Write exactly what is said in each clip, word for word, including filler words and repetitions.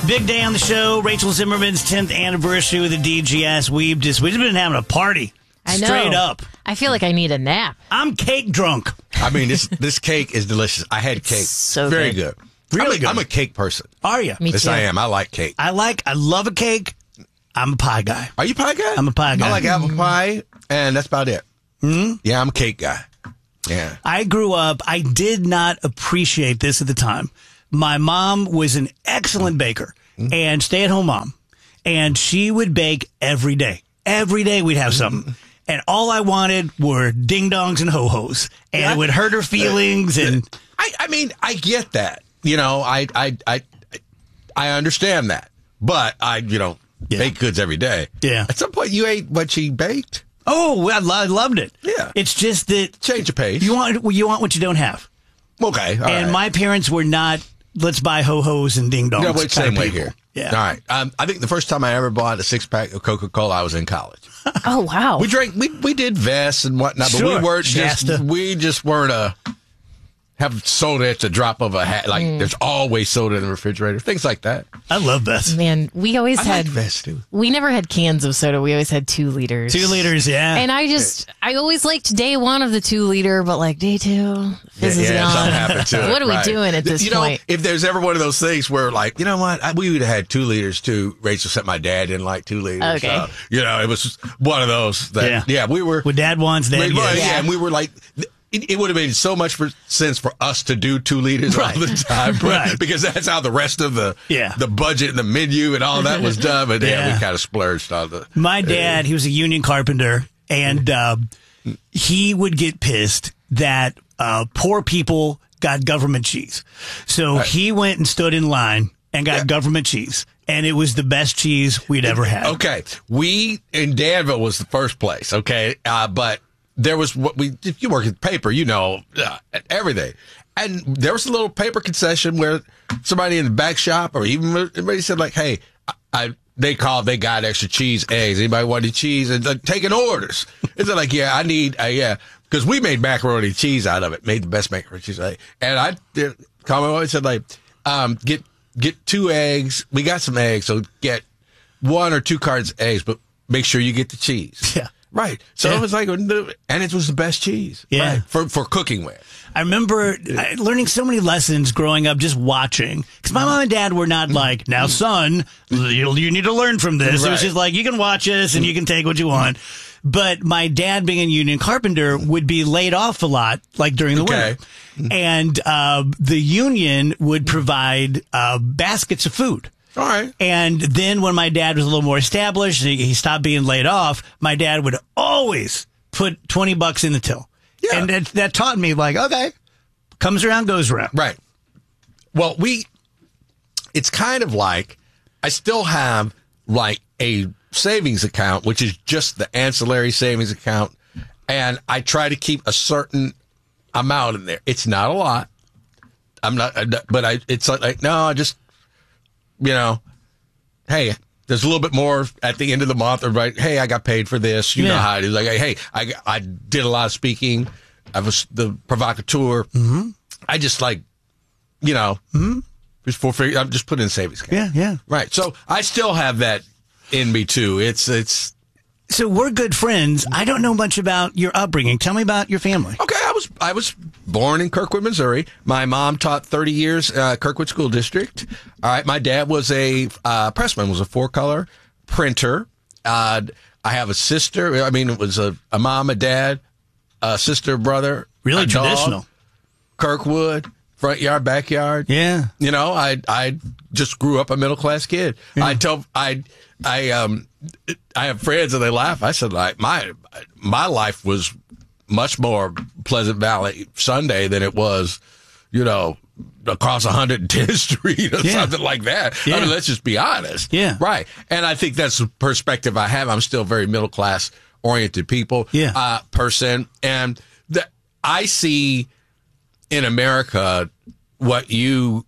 big day on the show. Rachel Zimmerman's tenth anniversary with the D G S. We've just we've been having a party. I know. Straight up. I feel like I need a nap. I'm cake drunk. I mean, this this cake is delicious. I had cake. So Very good. good. Really I'm a, good. I'm a cake person. Are you? Me Yes, too. I am. I like cake. I like, I love a cake. I'm a pie guy. Are you pie guy? I'm a pie guy. I like apple pie, and that's about it. Mm-hmm. Yeah, I'm a cake guy. Yeah. I grew up, I did not appreciate this at the time. My mom was an excellent baker and stay-at-home mom, and she would bake every day. Every day we'd have something. And all I wanted were ding-dongs and ho-hos, and Yeah. it would hurt her feelings. And I, I mean, I get that. You know, I, I, I, I understand that. But I, you know, Yeah. bake goods every day. Yeah. At some point, you ate what she baked. oh, I, lo- I loved it. Yeah. It's just that Change the pace. you want you want what you don't have. Okay. All and right. my parents were not, let's buy ho-hos and ding-dongs. No, wait, kind same of way people. here. Yeah. All right. Um, I think the first time I ever bought a six pack of Coca Cola, I was in college. Oh, wow. We drank, we we did vests and whatnot, but Sure. we weren't Shasta. just we just weren't a have soda at the drop of a hat. Like there's always soda in the refrigerator, things like that. I love this. Man, we always I had, like vests too. we never had cans of soda. We always had two liters. Two liters, yeah. And I just, I always liked day one of the two liter, but like day two, fizz is yeah, gone. something happened to it. What are we right. doing at this you know, point? if there's ever one of those things where, like, you know what, I, we would have had two liters too. Rachel said my dad didn't like two liters. Okay. So, you know, it was one of those that, Yeah. yeah, we were. What dad wants, dad we- well, gets. yeah, and we were like. It, it would have made so much for, sense for us to do two liters Right. all the time, but- Right. because that's how the rest of the Yeah. the budget and the menu and all that was done. But yeah, Yeah. we kind of splurged on the. My dad, he was a union carpenter, and uh, he would get pissed that uh, poor people got government cheese. So Right. he went and stood in line and got Yeah. government cheese, and it was the best cheese we'd ever had. Okay, we in Danville was the first place. Okay, uh, but there was what we. If you work in paper, you know uh, everything. And there was a little paper concession where somebody in the back shop, or even somebody said like, "Hey, I." I they called. They got extra cheese, eggs. Anybody want any cheese? And like, taking orders. It's like, yeah, I need, uh, yeah, because we made macaroni and cheese out of it. Made the best macaroni and cheese. Like, and I did. Call my mom and said like, um, get get two eggs. We got some eggs, so get one or two cartons of eggs, but make sure you get the cheese. Yeah. Right. So Yeah. it was like, and it was the best cheese. Yeah. Right, for for cooking with. I remember uh, learning so many lessons growing up just watching. Because my mom and dad were not like, now, son, you, you need to learn from this. It was Right. just like, you can watch us and you can take what you want. But my dad, being a union carpenter, would be laid off a lot, like during the Okay. winter. And uh, the union would provide uh, baskets of food. All right. And then when my dad was a little more established, he, he stopped being laid off, my dad would always put twenty bucks in the till. Yeah. And that, that taught me, like, okay, comes around, goes around. Right. Well, we, it's kind of like, I still have like a savings account, which is just the ancillary savings account. And I try to keep a certain amount in there. It's not a lot. I'm not, but I, it's like, like no, I just, you know, hey, there's a little bit more at the end of the month. Or right, hey, I got paid for this. You know Yeah. how it is. Like, hey, I, I did a lot of speaking. I was the provocateur. Mm-hmm. I just like, you know, mm-hmm. just for free. I'm just putting in savings account. Yeah, yeah. Right. So I still have that in me too. It's it's So we're good friends. I don't know much about your upbringing. Tell me about your family. okay. I was I was born in Kirkwood, Missouri. My mom taught thirty years uh, Kirkwood School District. All right. My dad was a uh, pressman. Was a four color printer. Uh, I have a sister. I mean, it was a, a mom, a dad, a sister, brother. Really a dog. traditional. Kirkwood, front yard, backyard. Yeah. You know, I I just grew up a middle class kid. Yeah. I tell I I um I have friends and they laugh. I said like my my life was much more Pleasant Valley Sunday than it was, you know, across one hundred tenth Street or Yeah. something like that. Yeah. I mean, let's just be honest. Yeah. Right. And I think that's the perspective I have. I'm still very middle class oriented people. Yeah. Uh, person. And the, I see in America what you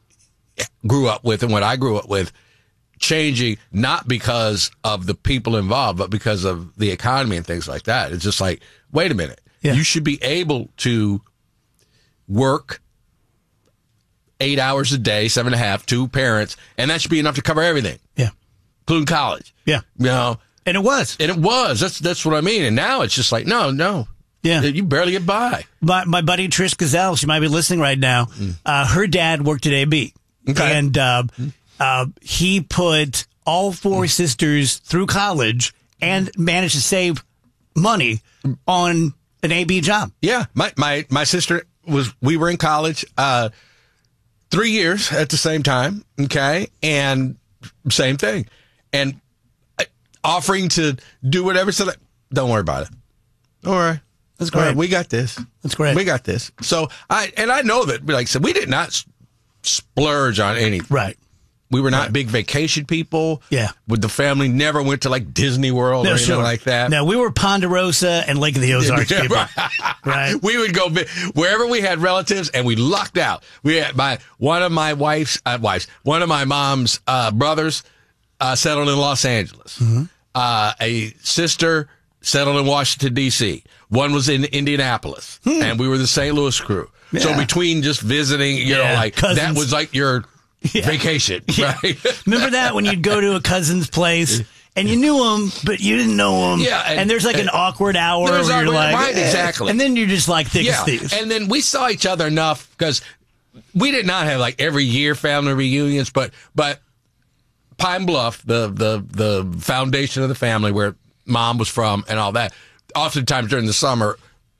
grew up with and what I grew up with changing, not because of the people involved, but because of the economy and things like that. It's just like, wait a minute. Yeah. You should be able to work eight hours a day, seven and a half, two parents, and that should be enough to cover everything, Yeah. including college. Yeah. You know, And it was. and it was. That's that's what I mean. And now it's just like, no, no. Yeah. You barely get by. My, my buddy Trish Gazelle, she might be listening right now. Uh, her dad worked at A B. Okay. And uh, uh, he put all four sisters through college and managed to save money on an A B job. Yeah. My, my, my sister was, we were in college uh, three years at the same time. Okay. And same thing. And uh, offering to do whatever. So, like, don't worry about it. Don't worry. That's All great. right, we got this. That's great. We got this. So I and I know that, like I said, we did not s- splurge on anything. Right. We were not big vacation people. Yeah. With the family, never went to like Disney World or anything like that. No, we were Ponderosa and Lake of the Ozarks Yeah, people. right. Right. We would go vi- wherever we had relatives, and we lucked out. We had my one of my wife's uh, wives, one of my mom's uh, brothers uh, settled in Los Angeles. Mm-hmm. Uh, a sister settled in Washington D C. One was in Indianapolis, Hmm. and we were the Saint Louis crew. So Yeah. between just visiting, you know, Yeah, like cousins. that was like your vacation, Yeah. right? Remember that when you'd go to a cousin's place and you knew him, but you didn't know him? Yeah, And, and- there's like an and- awkward hour There's where you're awkward- like, right, eh. exactly. And then you're just like thick as Yeah, thieves. and then we saw each other enough because we did not have like every year family reunions, but but Pine Bluff, the the the foundation of the family where mom was from and all that, oftentimes during the summer,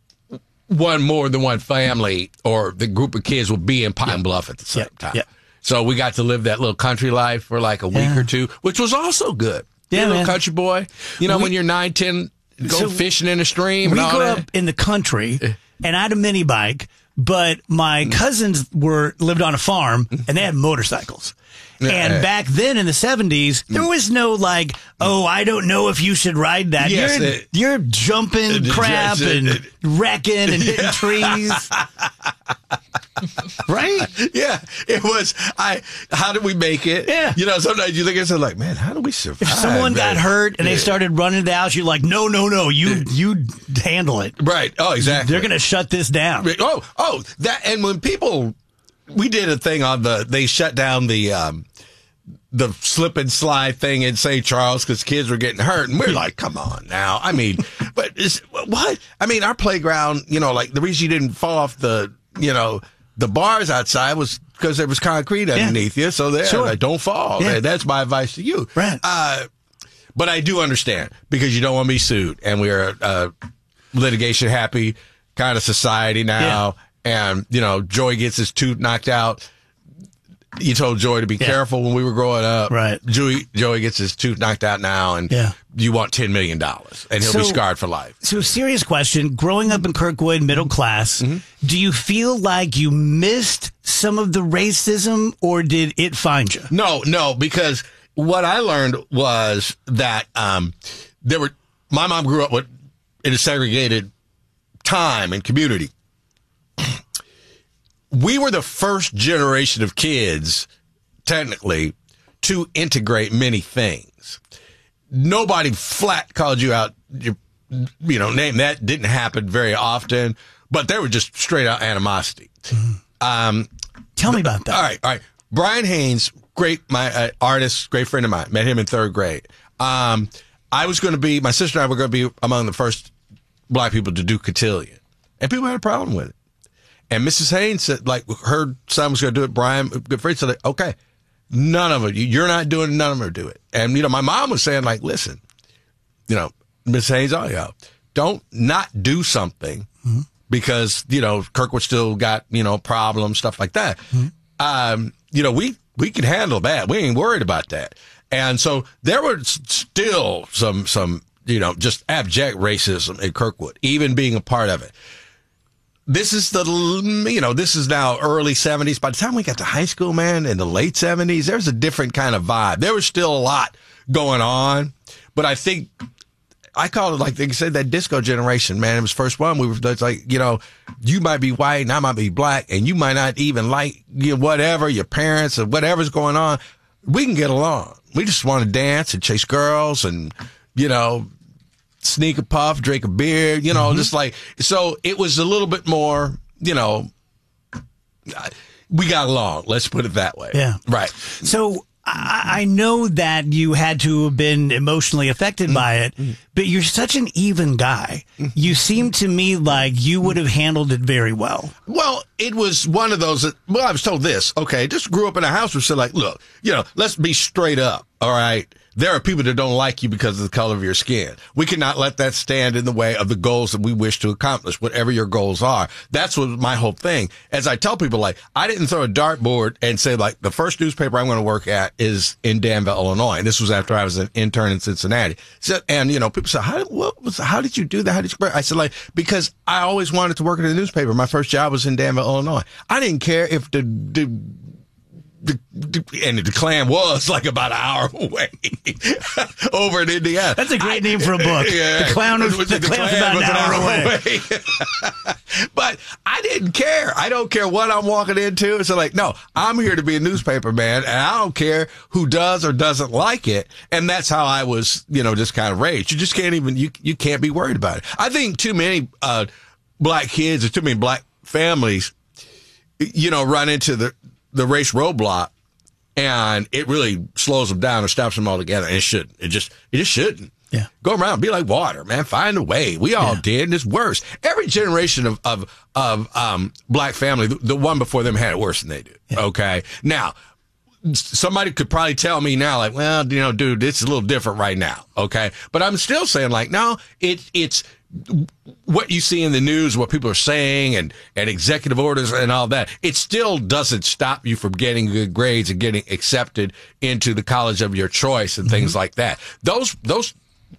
one more than one family or the group of kids will be in Pine Bluff at the same Yeah, time. yeah. So we got to live that little country life for like a week Yeah. or two, which was also good. Yeah, You're a little man. country boy. You know, We- when you're nine, ten, go So fishing in a stream we and all grew that. up in the country, and I had a mini bike, but my cousins were lived on a farm, and they had motorcycles. And Yeah. back then in the seventies, there was no like, oh, I don't know if you should ride that. Yes, you're, it- you're jumping it- crap it- and it- wrecking and hitting trees. Right? Yeah, it was. I. How did we make it? Yeah. You know, sometimes you look at it like, man, how do we survive? If someone got man? hurt and they Yeah. started running the house, you're like, no, no, no, you you handle it. right? Oh, exactly. They're gonna shut this down. Oh, oh, that. And when people, we did a thing on the. They shut down the. um the slip and slide thing in Saint Charles because kids were getting hurt. And we're like, come on now. I mean, but it's, what? I mean, our playground, you know, like the reason you didn't fall off the, you know, the bars outside was because there was concrete underneath you. So there, Sure. like, don't fall. Yeah. That's my advice to you. Right. Uh, but I do understand because you don't want to be sued. And we're a litigation happy kind of society now. And, you know, Joey gets his tooth knocked out. You told Joey to be Yeah. careful when we were growing up. Right. Joey, Joey gets his tooth knocked out now, and Yeah. you want ten million dollars, and he'll be So- scarred for life. So, serious question. Growing up in Kirkwood, middle class, Mm-hmm. do you feel like you missed some of the racism, or did it find you? No, no, because what I learned was that um, there were. My mom grew up with in a segregated time and community. We were the first generation of kids, technically, to integrate many things. Nobody flat called you out, your, you know, name. That didn't happen very often, but there were just straight out animosity. Um, Tell me about that. all right, all right. Brian Haynes, great, my uh, artist, great friend of mine. Met him in third grade. Um, I was going to be, my sister and I were going to be among the first black people to do cotillion, and people had a problem with it. And Missus Haynes said, like, her son was going to do it. Brian, good friend, said, okay, none of it. You're not doing it. None of them are do it. And, you know, my mom was saying, like, listen, you know, Miss Haynes, oh, yeah, don't not do something mm-hmm. because, you know, Kirkwood still got, you know, problems, stuff like that. Mm-hmm. Um, you know, we, we can handle that. We ain't worried about that. And so there was still some, some, you know, just abject racism in Kirkwood, even being a part of it. This is the, you know, this is now early seventies. By the time we got to high school, man, in the late seventies, there's a different kind of vibe. There was still a lot going on, but I think I call it, like they said, that disco generation, man. It was first one. We were it's like, you know, you might be white and I might be black, and you might not even like, you know, whatever, your parents or whatever's going on. We can get along. We just want to dance and chase girls and, you know, sneak a puff, drink a beer, you know, mm-hmm. just like, so it was a little bit more, you know, we got along. Let's put it that way. Yeah. Right. So I, I know that you had to have been emotionally affected by it, but you're such an even guy. You seem to me like you would have handled it very well. Well, it was one of those that, well, I was told this, okay, just grew up in a house where said like, look, you know, let's be straight up. All right. There are people that don't like you because of the color of your skin. We cannot let that stand in the way of the goals that we wish to accomplish, whatever your goals are. That's what my whole thing. As I tell people, like, I didn't throw a dartboard and say, like, the first newspaper I'm going to work at is in Danville, Illinois. And this was after I was an intern in Cincinnati. So, and, you know, people say, how, what was, how did you do that? How did you, I said, like, because I always wanted to work at a newspaper. My first job was in Danville, Illinois. I didn't care if the, the, The, the, and the Klan was like about an hour away over in Indiana. That's a great name for a book. Yeah, the Clown was, the, the the Klan was Klan about was an hour away. away. But I didn't care. I don't care what I'm walking into. So like, no, I'm here to be a newspaper man, and I don't care who does or doesn't like it. And that's how I was, you know, just kind of raised. You just can't even, you you can't be worried about it. I think too many uh, black kids or too many black families, you know, run into the the race roadblock, and it really slows them down or stops them altogether. And it shouldn't. It just, it just shouldn't. Yeah. Go around, be like water, man. Find a way. We all Yeah. did, and it's worse. Every generation of, of, of, um, black family, the, the one before them had it worse than they do. Yeah. Okay. Now, somebody could probably tell me now, like, well, you know, dude, it's a little different right now. Okay. But I'm still saying, like, no, it, it's, what you see in the news, what people are saying, and, and executive orders and all that, it still doesn't stop you from getting good grades and getting accepted into the college of your choice and things mm-hmm. like that. Those, those,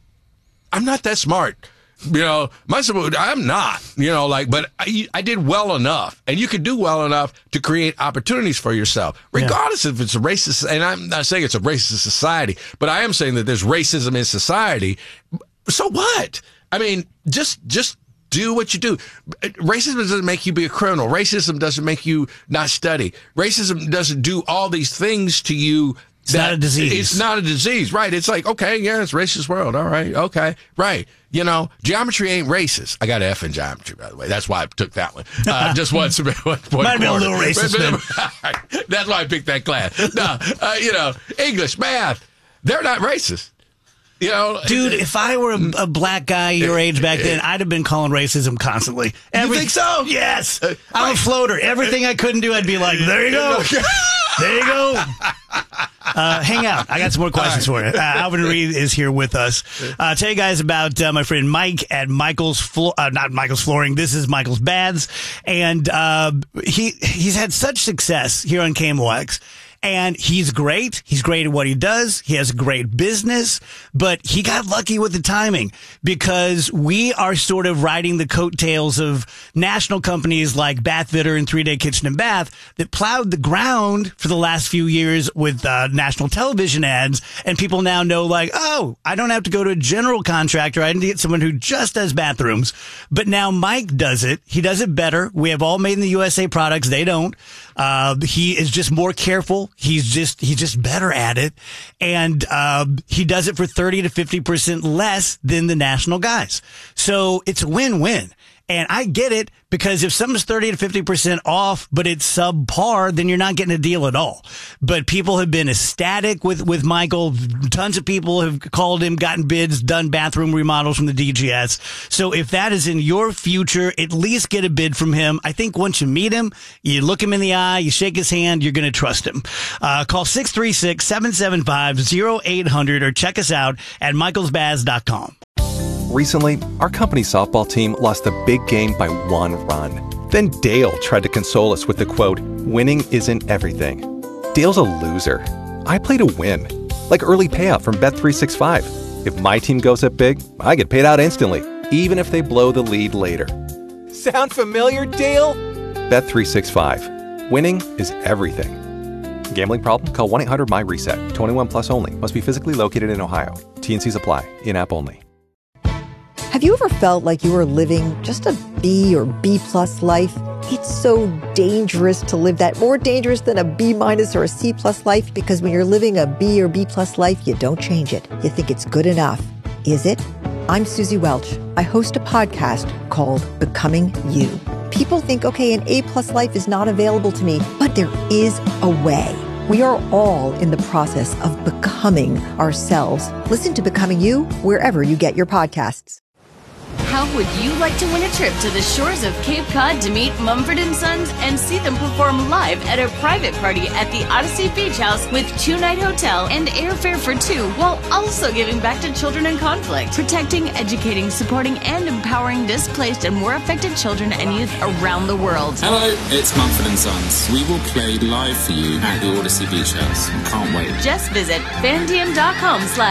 I'm not that smart. You know, my, I'm not, you know, like, but I, I did well enough, and you can do well enough to create opportunities for yourself, regardless yeah. if it's a racist, and I'm not saying it's a racist society, but I am saying that there's racism in society. So what? I mean, just, just do what you do. Racism doesn't make you be a criminal. Racism doesn't make you not study. Racism doesn't do all these things to you. It's not a disease. It's not a disease, right? It's like, okay, yeah, it's a racist world. All right. Okay. Right. You know, geometry ain't racist. I got an F in geometry, by the way. That's why I took that one. Uh, just once. one, one Might be a little racist. That's why I picked that class. No, uh, you know, English, math, they're not racist. You know, dude, if I were a, a black guy your age back then, I'd have been calling racism constantly. Every, you think so? Yes. I'm a floater. Everything I couldn't do, I'd be like, there you go. There you go. Uh, hang out. I got some more questions right. for you. Uh, Alvin Reed is here with us. Uh, tell you guys about uh, my friend Mike at Michael's Flo- uh, not Michael's Flooring. This is Michael's Baths. And uh, he he's had such success here on K M O X. And he's great. He's great at what he does. He has a great business, but he got lucky with the timing because we are sort of riding the coattails of national companies like Bathfitter and Three Day Kitchen and Bath that plowed the ground for the last few years with uh, national television ads. And people now know, like, oh, I don't have to go to a general contractor. I need to get someone who just does bathrooms. But now Mike does it. He does it better. We have all made in the U S A products. They don't. Uh, he is just more careful. He's just, he's just better at it. And, uh, he does it for thirty to fifty percent less than the national guys. So it's a win-win. And I get it because if something's thirty to fifty percent off, but it's subpar, then you're not getting a deal at all. But people have been ecstatic with, with Michael. Tons of people have called him, gotten bids, done bathroom remodels from the D G S. So if that is in your future, at least get a bid from him. I think once you meet him, you look him in the eye, you shake his hand, you're going to trust him. Uh, call six three six, seven seven five, zero eight hundred or check us out at michaels baths dot com. Recently, our company softball team lost a big game by one run. Then Dale tried to console us with the quote, "Winning isn't everything." Dale's a loser. I play to win. Like early payout from Bet three sixty-five. If my team goes up big, I get paid out instantly, even if they blow the lead later. Sound familiar, Dale? Bet three sixty-five. Winning is everything. Gambling problem? Call one eight hundred M Y reset. twenty-one plus only. Must be physically located in Ohio. T and Cs apply. In-app only. Have you ever felt like you were living just a B or B plus life? It's so dangerous to live that, more dangerous than a B minus or a C plus life, because when you're living a B or B plus life, you don't change it. You think it's good enough. Is it? I'm Susie Welch. I host a podcast called Becoming You. People think, okay, an A plus life is not available to me, but that there is a way. We are all in the process of becoming ourselves. Listen to Becoming You wherever you get your podcasts. How would you like to win a trip to the shores of Cape Cod to meet Mumford and Sons and see them perform live at a private party at the Odyssey Beach House with two-night hotel and airfare for two, while also giving back to children in conflict, protecting, educating, supporting, and empowering displaced and war affected children and youth around the world? Hello, it's Mumford and Sons. We will play live for you at the Odyssey Beach House. Can't wait. Just visit fandiem dot com slash